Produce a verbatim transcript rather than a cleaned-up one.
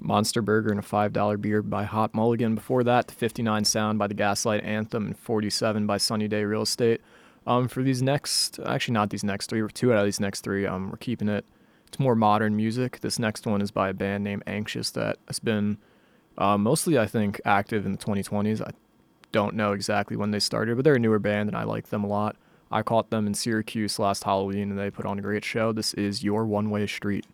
Monster Burger and a five dollar beer by Hot Mulligan. Before that, the fifty-nine Sound by the Gaslight Anthem and forty-seven by Sunny Day Real Estate. Um, for these next, actually not these next three, two out of these next three, um, we're keeping it. It's more modern music. This next one is by a band named Anxious that has been uh, mostly, I think, active in the twenty twenties. I don't know exactly when they started, but they're a newer band and I like them a lot. I caught them in Syracuse last Halloween and they put on a great show. This is Your One Way Street.